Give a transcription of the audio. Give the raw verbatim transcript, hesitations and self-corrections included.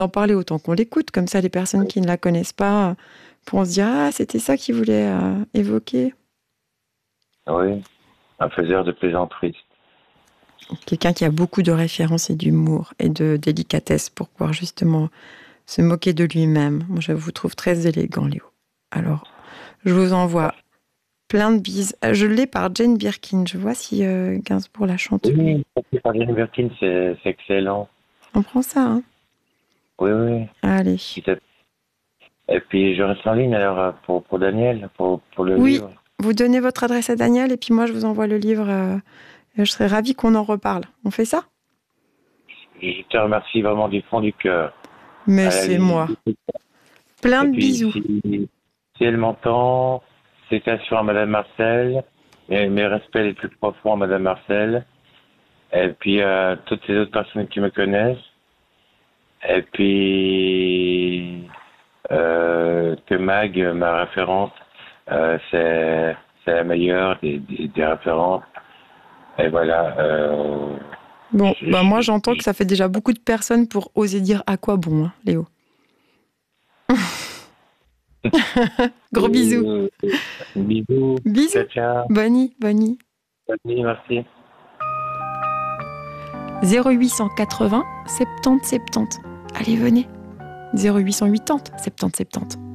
en parler autant qu'on l'écoute. Comme ça, les personnes qui ne la connaissent pas pourront se dire « Ah, c'était ça qu'il voulait euh, évoquer ». Oui, un faiseur de plaisanteries. Quelqu'un qui a beaucoup de références et d'humour et de délicatesse pour pouvoir justement se moquer de lui-même. Moi, je vous trouve très élégant, Léo. Alors, je vous envoie plein de bises. Je l'ai par Jane Birkin. Je vois si euh, Gainsbourg la chante. Oui, par Jane Birkin, c'est excellent. On prend ça, hein? Oui, oui. Allez. Et puis, je reste en ligne alors pour, pour Daniel, pour, pour le oui, livre. Oui, vous donnez votre adresse à Daniel et puis moi, je vous envoie le livre. Euh, je serais ravie qu'on en reparle. On fait ça? Je te remercie vraiment du fond du cœur. Mais c'est moi. Plein de puis, bisous. Si, si elle m'entend, citations à Madame Marcel, et mes respects les plus profonds à Madame Marcel, et puis à toutes ces autres personnes qui me connaissent, et puis euh, que Mag, ma référence, euh, c'est, c'est la meilleure des, des, des références. Et voilà. Euh, bon, je, bah moi j'entends que ça fait déjà beaucoup de personnes pour oser dire à quoi bon, hein, Léo. Gros bisous. Euh, bisous. Bisous. Ciao, ciao. Bonne nuit, bonne nuit. Bonne nuit, merci. zéro huit cent quatre-vingts, soixante-dix, soixante-dix. Allez, venez. zéro huit cent quatre-vingts, soixante-dix, soixante-dix.